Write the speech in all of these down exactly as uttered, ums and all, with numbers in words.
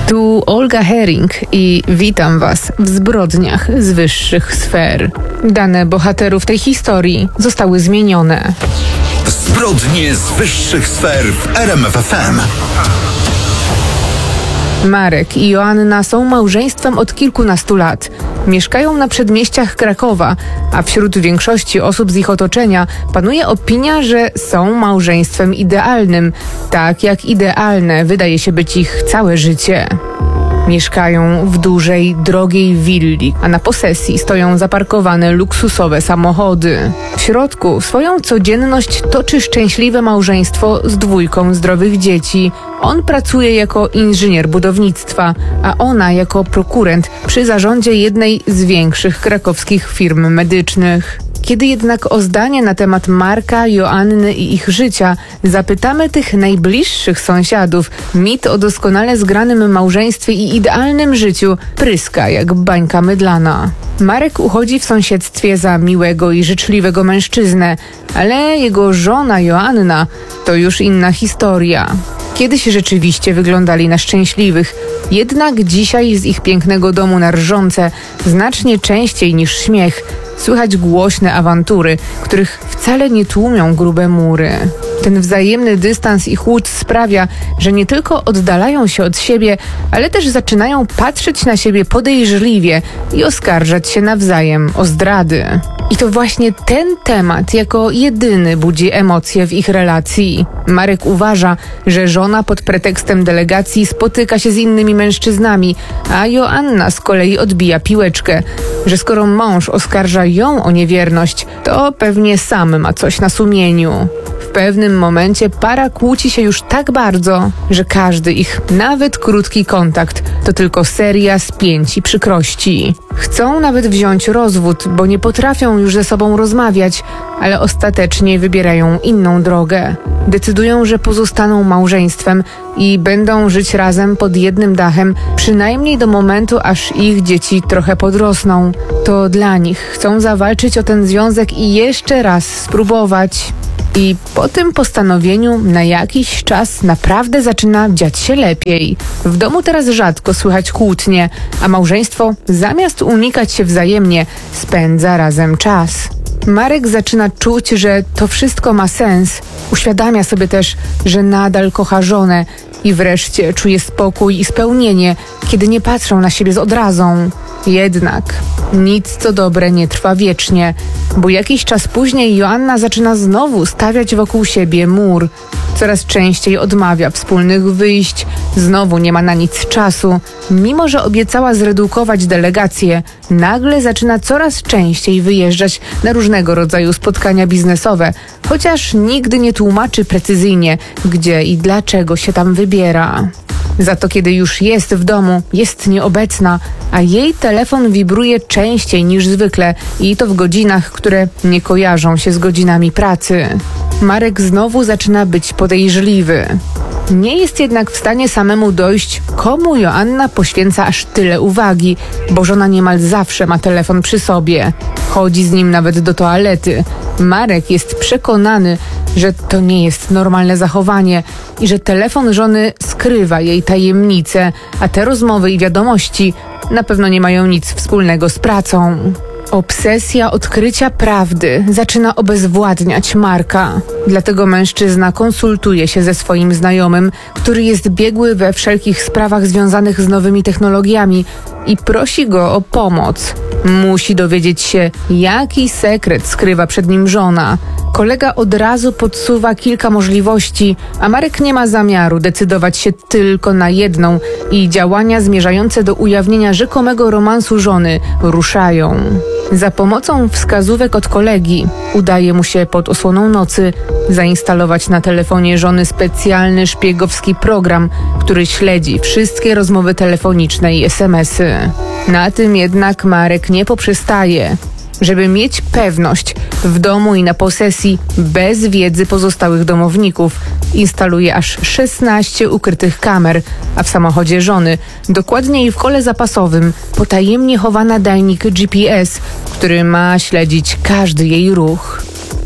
Tu Olga Hering i witam Was w zbrodniach z wyższych sfer. Dane bohaterów tej historii zostały zmienione. Zbrodnie z wyższych sfer w R M F F M. Marek i Joanna są małżeństwem od kilkunastu lat. Mieszkają na przedmieściach Krakowa, a wśród większości osób z ich otoczenia panuje opinia, że są małżeństwem idealnym, tak jak idealne wydaje się być ich całe życie. Mieszkają w dużej, drogiej willi, a na posesji stoją zaparkowane luksusowe samochody. W środku swoją codzienność toczy szczęśliwe małżeństwo z dwójką zdrowych dzieci. On pracuje jako inżynier budownictwa, a ona jako prokurent przy zarządzie jednej z większych krakowskich firm medycznych. Kiedy jednak o zdanie na temat Marka, Joanny i ich życia zapytamy tych najbliższych sąsiadów, mit o doskonale zgranym małżeństwie i idealnym życiu pryska jak bańka mydlana. Marek uchodzi w sąsiedztwie za miłego i życzliwego mężczyznę, ale jego żona Joanna to już inna historia. Kiedyś rzeczywiście wyglądali na szczęśliwych, jednak dzisiaj z ich pięknego domu na Rżące znacznie częściej niż śmiech słychać głośne awantury, których wcale nie tłumią grube mury. Ten wzajemny dystans i chłód sprawia, że nie tylko oddalają się od siebie, ale też zaczynają patrzeć na siebie podejrzliwie i oskarżać się nawzajem o zdrady. I to właśnie ten temat jako jedyny budzi emocje w ich relacji. Marek uważa, że żona pod pretekstem delegacji spotyka się z innymi mężczyznami, a Joanna z kolei odbija piłeczkę, że skoro mąż oskarża ją o niewierność, to pewnie sam ma coś na sumieniu. W pewnym momencie para kłóci się już tak bardzo, że każdy ich, nawet krótki kontakt, to tylko seria spięć i przykrości. Chcą nawet wziąć rozwód, bo nie potrafią już ze sobą rozmawiać, ale ostatecznie wybierają inną drogę. Decydują, że pozostaną małżeństwem i będą żyć razem pod jednym dachem, przynajmniej do momentu, aż ich dzieci trochę podrosną. To dla nich chcą zawalczyć o ten związek i jeszcze raz spróbować. I po tym postanowieniu na jakiś czas naprawdę zaczyna dziać się lepiej. W domu teraz rzadko słychać kłótnie, a małżeństwo zamiast unikać się wzajemnie spędza razem czas. Marek zaczyna czuć, że to wszystko ma sens. Uświadamia sobie też, że nadal kocha żonę i wreszcie czuje spokój i spełnienie, kiedy nie patrzą na siebie z odrazą. Jednak nic co dobre nie trwa wiecznie, bo jakiś czas później Joanna zaczyna znowu stawiać wokół siebie mur. Coraz częściej odmawia wspólnych wyjść, znowu nie ma na nic czasu. Mimo że obiecała zredukować delegację, nagle zaczyna coraz częściej wyjeżdżać na różnego rodzaju spotkania biznesowe, chociaż nigdy nie tłumaczy precyzyjnie, gdzie i dlaczego się tam wybiera. Za to kiedy już jest w domu, jest nieobecna, a jej telefon wibruje częściej niż zwykle i to w godzinach, które nie kojarzą się z godzinami pracy. Marek znowu zaczyna być podejrzliwy. Nie jest jednak w stanie samemu dojść, komu Joanna poświęca aż tyle uwagi, bo żona niemal zawsze ma telefon przy sobie. Chodzi z nim nawet do toalety. Marek jest przekonany, że to nie jest normalne zachowanie i że telefon żony skrywa jej tajemnice, a te rozmowy i wiadomości na pewno nie mają nic wspólnego z pracą. Obsesja odkrycia prawdy zaczyna obezwładniać Marka. Dlatego mężczyzna konsultuje się ze swoim znajomym, który jest biegły we wszelkich sprawach związanych z nowymi technologiami i prosi go o pomoc. Musi dowiedzieć się, jaki sekret skrywa przed nim żona. Kolega od razu podsuwa kilka możliwości, a Marek nie ma zamiaru decydować się tylko na jedną i działania zmierzające do ujawnienia rzekomego romansu żony ruszają. Za pomocą wskazówek od kolegi udaje mu się pod osłoną nocy zainstalować na telefonie żony specjalny szpiegowski program, który śledzi wszystkie rozmowy telefoniczne i es em esy. Na tym jednak Marek nie poprzestaje. Żeby mieć pewność, w domu i na posesji, bez wiedzy pozostałych domowników, instaluje aż szesnaście ukrytych kamer, a w samochodzie żony, dokładniej w kole zapasowym, potajemnie chowa nadajnik G P S, który ma śledzić każdy jej ruch.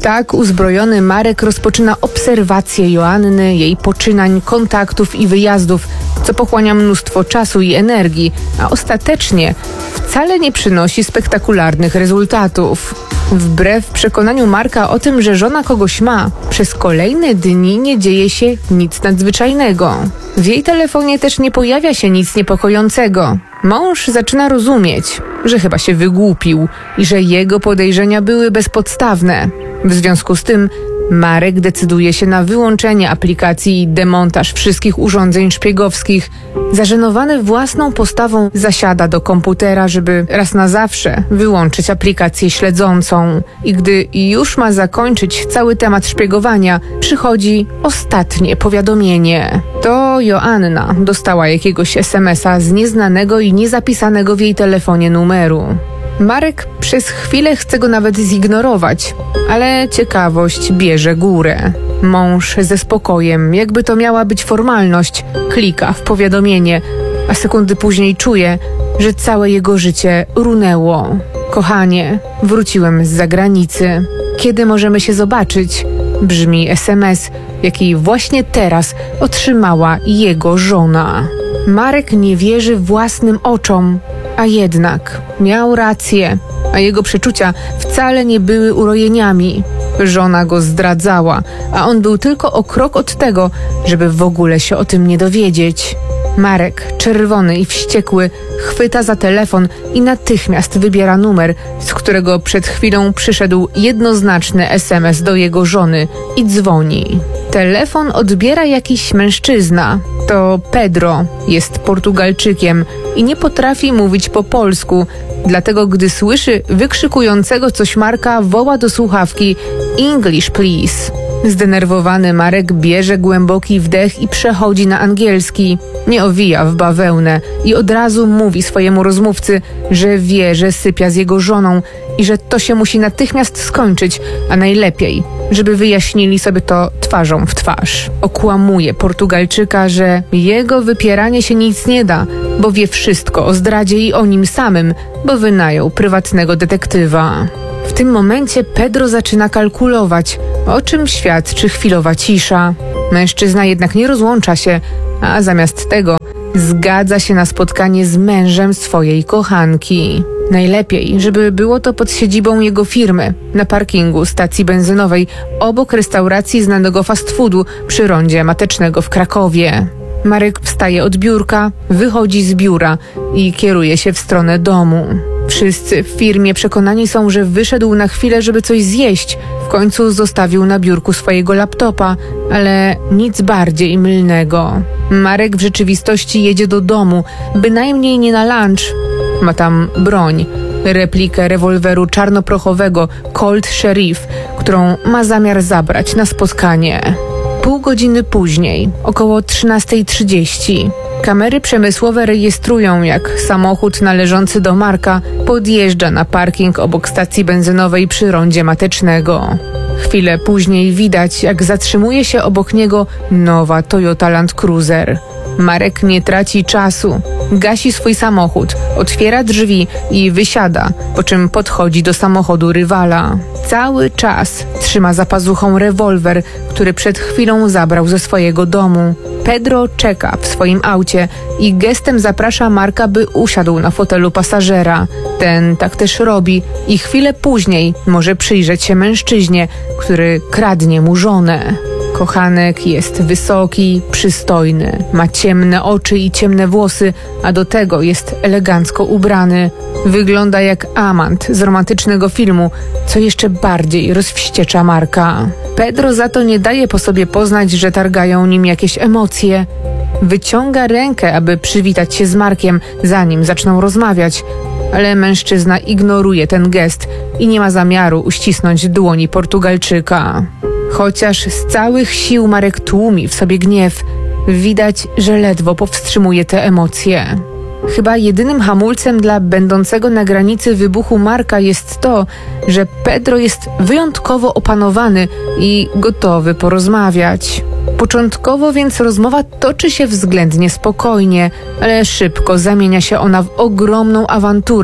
Tak uzbrojony Marek rozpoczyna obserwację Joanny, jej poczynań, kontaktów i wyjazdów, co pochłania mnóstwo czasu i energii, a ostatecznie wcale nie przynosi spektakularnych rezultatów. Wbrew przekonaniu Marka o tym, że żona kogoś ma, przez kolejne dni nie dzieje się nic nadzwyczajnego. W jej telefonie też nie pojawia się nic niepokojącego. Mąż zaczyna rozumieć, że chyba się wygłupił i że jego podejrzenia były bezpodstawne. W związku z tym Marek decyduje się na wyłączenie aplikacji i demontaż wszystkich urządzeń szpiegowskich. Zażenowany własną postawą zasiada do komputera, żeby raz na zawsze wyłączyć aplikację śledzącą. I gdy już ma zakończyć cały temat szpiegowania, przychodzi ostatnie powiadomienie. To Joanna dostała jakiegoś es em es a z nieznanego i niezapisanego w jej telefonie numeru. Marek przez chwilę chce go nawet zignorować, ale ciekawość bierze górę. Mąż ze spokojem, jakby to miała być formalność, klika w powiadomienie, a sekundy później czuje, że całe jego życie runęło. Kochanie, wróciłem z zagranicy. Kiedy możemy się zobaczyć? Brzmi es em es, jaki właśnie teraz otrzymała jego żona. Marek nie wierzy własnym oczom, a jednak miał rację, a jego przeczucia wcale nie były urojeniami. Żona go zdradzała, a on był tylko o krok od tego, żeby w ogóle się o tym nie dowiedzieć. Marek, czerwony i wściekły, chwyta za telefon i natychmiast wybiera numer, z którego przed chwilą przyszedł jednoznaczny es em es do jego żony i dzwoni. Telefon odbiera jakiś mężczyzna. To Pedro, jest Portugalczykiem i nie potrafi mówić po polsku, dlatego gdy słyszy wykrzykującego coś Marka, woła do słuchawki English please. Zdenerwowany Marek bierze głęboki wdech i przechodzi na angielski. Nie owija w bawełnę i od razu mówi swojemu rozmówcy, że wie, że sypia z jego żoną i że to się musi natychmiast skończyć, a najlepiej, żeby wyjaśnili sobie to twarzą w twarz. Okłamuje Portugalczyka, że jego wypieranie się nic nie da, bo wie wszystko o zdradzie i o nim samym, bo wynajął prywatnego detektywa. W tym momencie Pedro zaczyna kalkulować, o czym świadczy chwilowa cisza. Mężczyzna jednak nie rozłącza się, a zamiast tego zgadza się na spotkanie z mężem swojej kochanki. Najlepiej, żeby było to pod siedzibą jego firmy, na parkingu stacji benzynowej, obok restauracji znanego fast foodu przy rondzie Matecznego w Krakowie. Marek wstaje od biurka, wychodzi z biura i kieruje się w stronę domu. Wszyscy w firmie przekonani są, że wyszedł na chwilę, żeby coś zjeść. W końcu zostawił na biurku swojego laptopa, ale nic bardziej mylnego. Marek w rzeczywistości jedzie do domu, bynajmniej nie na lunch. Ma tam broń, replikę rewolweru czarnoprochowego Colt Sheriff, którą ma zamiar zabrać na spotkanie. Pół godziny później, około trzynasta trzydzieści, kamery przemysłowe rejestrują, jak samochód należący do Marka podjeżdża na parking obok stacji benzynowej przy rondzie Matecznego. Chwilę później widać, jak zatrzymuje się obok niego nowa Toyota Land Cruiser. Marek nie traci czasu. Gasi swój samochód, otwiera drzwi i wysiada, po czym podchodzi do samochodu rywala. Cały czas trzyma za pazuchą rewolwer, który przed chwilą zabrał ze swojego domu. Pedro czeka w swoim aucie i gestem zaprasza Marka, by usiadł na fotelu pasażera. Ten tak też robi i chwilę później może przyjrzeć się mężczyźnie, który kradnie mu żonę. Kochanek jest wysoki, przystojny, ma ciemne oczy i ciemne włosy, a do tego jest elegancko ubrany. Wygląda jak amant z romantycznego filmu, co jeszcze bardziej rozwściecza Marka. Pedro za to nie daje po sobie poznać, że targają nim jakieś emocje. Wyciąga rękę, aby przywitać się z Markiem, zanim zaczną rozmawiać, ale mężczyzna ignoruje ten gest i nie ma zamiaru uścisnąć dłoni Portugalczyka. Chociaż z całych sił Marek tłumi w sobie gniew, widać, że ledwo powstrzymuje te emocje. Chyba jedynym hamulcem dla będącego na granicy wybuchu Marka jest to, że Pedro jest wyjątkowo opanowany i gotowy porozmawiać. Początkowo więc rozmowa toczy się względnie spokojnie, ale szybko zamienia się ona w ogromną awanturę,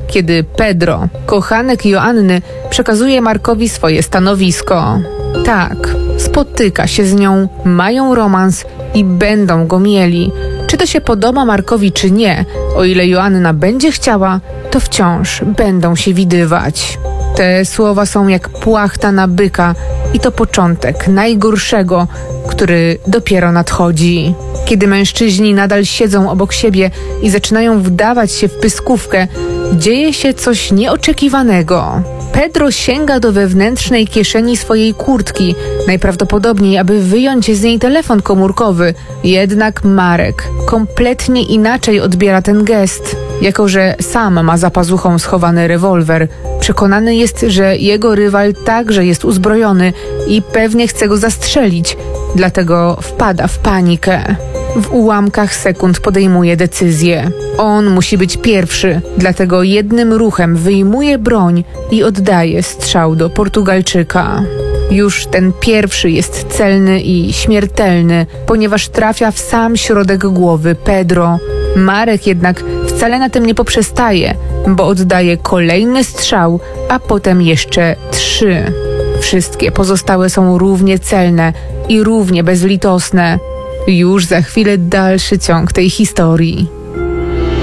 kiedy Pedro, kochanek Joanny, przekazuje Markowi swoje stanowisko. Tak, spotyka się z nią, mają romans i będą go mieli. Czy to się podoba Markowi, czy nie, o ile Joanna będzie chciała, to wciąż będą się widywać. Te słowa są jak płachta na byka i to początek najgorszego, który dopiero nadchodzi. Kiedy mężczyźni nadal siedzą obok siebie i zaczynają wdawać się w pyskówkę, dzieje się coś nieoczekiwanego. Pedro sięga do wewnętrznej kieszeni swojej kurtki, najprawdopodobniej, aby wyjąć z niej telefon komórkowy. Jednak Marek kompletnie inaczej odbiera ten gest. Jako że sam ma za pazuchą schowany rewolwer, przekonany jest, że jego rywal także jest uzbrojony i pewnie chce go zastrzelić, dlatego wpada w panikę. W ułamkach sekund podejmuje decyzję. On musi być pierwszy, dlatego jednym ruchem wyjmuje broń i oddaje strzał do Portugalczyka. Już ten pierwszy jest celny i śmiertelny, ponieważ trafia w sam środek głowy Pedro. Marek jednak wcale na tym nie poprzestaje, bo oddaje kolejny strzał, a potem jeszcze trzy. Wszystkie pozostałe są równie celne i równie bezlitosne. Już za chwilę dalszy ciąg tej historii.